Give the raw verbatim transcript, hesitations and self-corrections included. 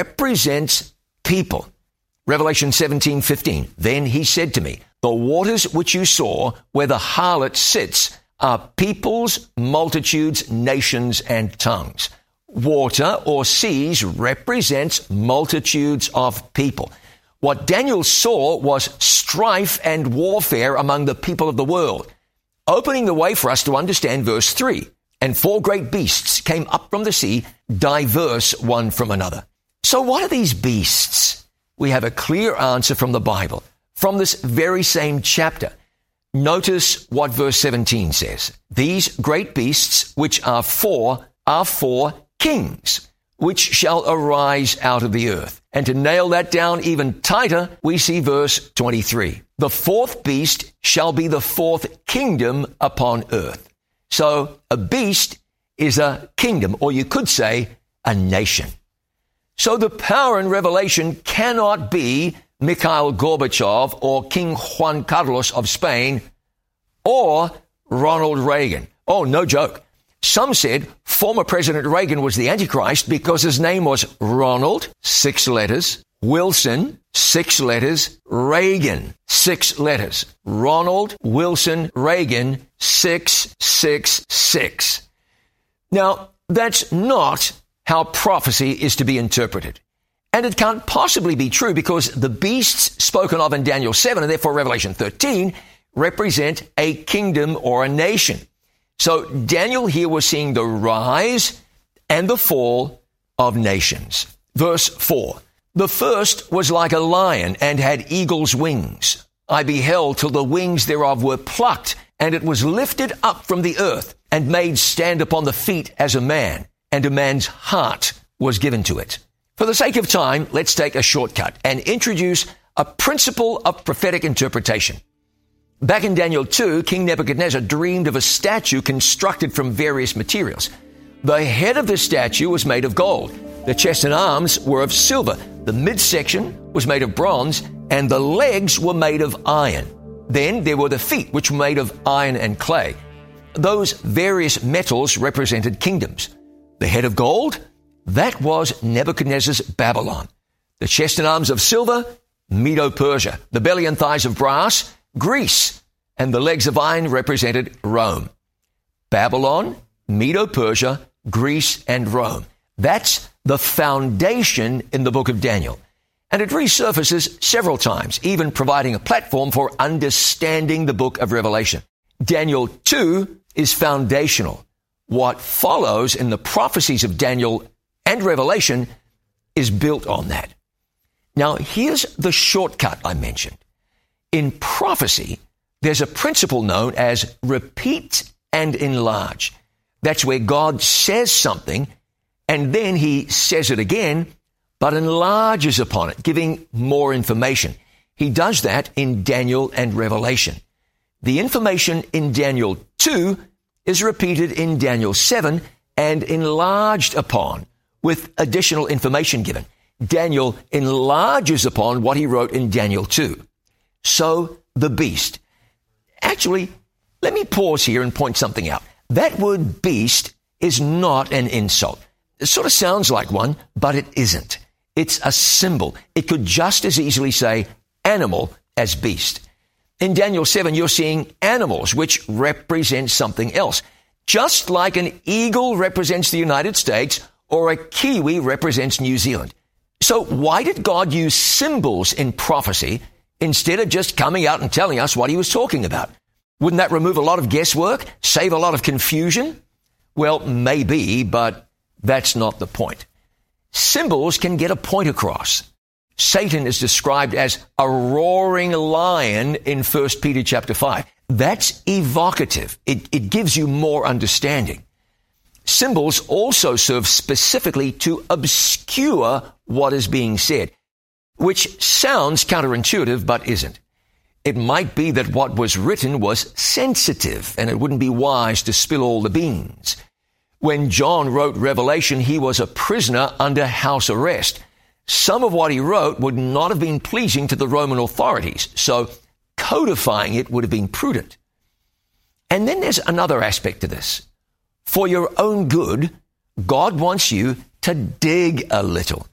represents people. Revelation seventeen fifteen. Then he said to me, the waters which you saw where the harlot sits are peoples, multitudes, nations, and tongues. Water or seas represents multitudes of people. What Daniel saw was strife and warfare among the people of the world, opening the way for us to understand verse three. And four great beasts came up from the sea, diverse one from another. So what are these beasts? We have a clear answer from the Bible, from this very same chapter. Notice what verse seventeen says. These great beasts, which are four, are four kings, which shall arise out of the earth. And to nail that down even tighter, we see verse twenty-three. The fourth beast shall be the fourth kingdom upon earth. So a beast is a kingdom, or you could say a nation. So the power in Revelation cannot be Mikhail Gorbachev or King Juan Carlos of Spain or Ronald Reagan. Oh, no joke. Some said former President Reagan was the Antichrist because his name was Ronald, six letters, Wilson, six letters, Reagan, six letters. Ronald Wilson Reagan, six six six. Now, that's not how prophecy is to be interpreted. And it can't possibly be true because the beasts spoken of in Daniel seven and therefore Revelation thirteen represent a kingdom or a nation. So Daniel here was seeing the rise and the fall of nations. Verse four. The first was like a lion and had eagle's wings. I beheld till the wings thereof were plucked, and it was lifted up from the earth and made stand upon the feet as a man, and a man's heart was given to it. For the sake of time, let's take a shortcut and introduce a principle of prophetic interpretation. Back in Daniel two, King Nebuchadnezzar dreamed of a statue constructed from various materials. The head of the statue was made of gold. The chest and arms were of silver. The midsection was made of bronze, and the legs were made of iron. Then there were the feet, which were made of iron and clay. Those various metals represented kingdoms. The head of gold, that was Nebuchadnezzar's Babylon. The chest and arms of silver, Medo-Persia. The belly and thighs of brass, Greece. And the legs of iron represented Rome. Babylon, Medo-Persia, Greece, and Rome. That's the foundation in the book of Daniel. And it resurfaces several times, even providing a platform for understanding the book of Revelation. Daniel two is foundational. What follows in the prophecies of Daniel and Revelation is built on that. Now, here's the shortcut I mentioned. In prophecy, there's a principle known as repeat and enlarge. That's where God says something, and then he says it again, but enlarges upon it, giving more information. He does that in Daniel and Revelation. The information in Daniel two is repeated in Daniel seven and enlarged upon with additional information given. Daniel enlarges upon what he wrote in Daniel two. So the beast. Actually, let me pause here and point something out. That word beast is not an insult. It sort of sounds like one, but it isn't. It's a symbol. It could just as easily say animal as beast. In Daniel seven, you're seeing animals, which represent something else. Just like an eagle represents the United States or a kiwi represents New Zealand. So why did God use symbols in prophecy instead of just coming out and telling us what he was talking about? Wouldn't that remove a lot of guesswork, save a lot of confusion? Well, maybe, but that's not the point. Symbols can get a point across. Satan is described as a roaring lion in First Peter chapter five. That's evocative. It, it gives you more understanding. Symbols also serve specifically to obscure what is being said, which sounds counterintuitive but isn't. It might be that what was written was sensitive and it wouldn't be wise to spill all the beans. When John wrote Revelation, he was a prisoner under house arrest. Some of what he wrote would not have been pleasing to the Roman authorities, so codifying it would have been prudent. And then there's another aspect to this. For your own good, God wants you to dig a little.